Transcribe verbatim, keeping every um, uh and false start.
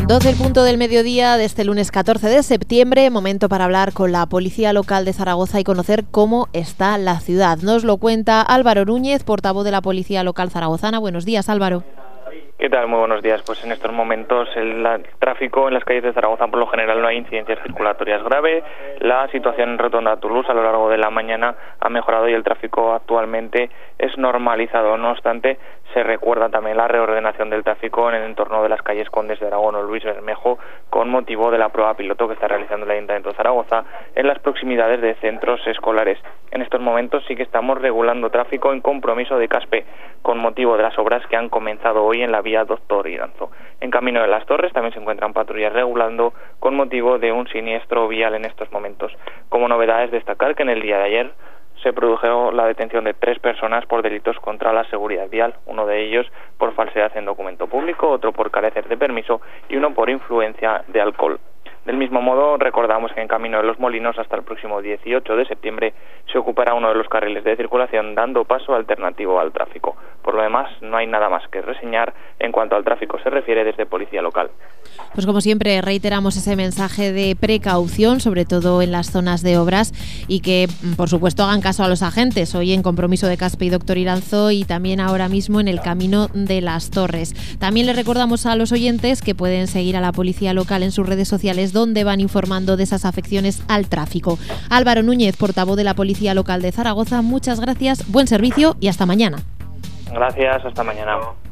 doce el punto del mediodía de este lunes catorce de septiembre, momento para hablar con la Policía Local de Zaragoza y conocer cómo está la ciudad. Nos lo cuenta Álvaro Núñez, portavoz de la Policía Local zaragozana. Buenos días, Álvaro. ¿Qué tal? Muy buenos días. Pues en estos momentos el, el tráfico en las calles de Zaragoza por lo general no hay incidencias circulatorias graves. La situación en Rotonda Toulouse a lo largo de la mañana ha mejorado y el tráfico actualmente es normalizado. No obstante, se recuerda también la reordenación del tráfico en el entorno de las calles Condes de Aragón o Luis Bermejo con motivo de la prueba piloto que está realizando el Ayuntamiento de Zaragoza en las proximidades de centros escolares. En estos momentos sí que estamos regulando tráfico en Compromiso de Caspe con motivo de las obras que han comenzado hoy en la vía Doctor Iranzo. En Camino de las Torres también se encuentran patrullas regulando con motivo de un siniestro vial en estos momentos. Como novedades, destacar que en el día de ayer se produjo la detención de tres personas por delitos contra la seguridad vial, uno de ellos por falsedad en documento público, otro por carecer de permiso y uno por influencia de alcohol. Del mismo modo, recordamos que en Camino de los Molinos hasta el próximo dieciocho de septiembre se ocupará uno de los carriles de circulación dando paso alternativo al tráfico. Por lo demás, no hay nada más que reseñar en cuanto al tráfico se refiere desde Policía Local. Pues como siempre reiteramos ese mensaje de precaución, sobre todo en las zonas de obras, y que por supuesto hagan caso a los agentes, hoy en Compromiso de Caspe y Doctor Iranzo y también ahora mismo en el Camino de las Torres. También les recordamos a los oyentes que pueden seguir a la Policía Local en sus redes sociales donde van informando de esas afecciones al tráfico. Álvaro Núñez, portavoz de la Policía Local de Zaragoza, muchas gracias, buen servicio y hasta mañana. Gracias, hasta mañana.